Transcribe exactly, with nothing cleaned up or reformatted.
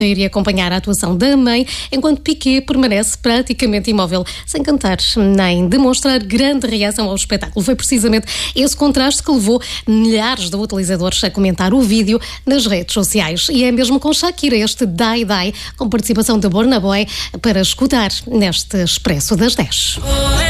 iria acompanhar a atuação da mãe, enquanto Piqué permanece praticamente imóvel, sem cantar nem demonstrar grande reação ao espetáculo. Foi precisamente esse contraste que levou milhares de utilizadores a comentar o vídeo nas redes sociais. E é mesmo com Shakira este Die Die, com participação de Burna Boy, para escutar neste Expresso das dez.